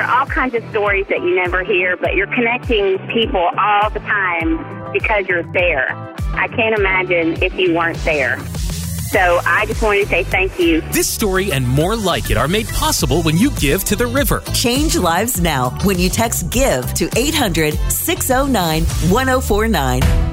hear all kinds of stories that you never hear, but you're connecting people all the time because you're there. I can't imagine if you weren't there. So I just wanted to say thank you. This story and more like it are made possible when you give to the river. Change lives now when you text GIVE to 800-609-1049.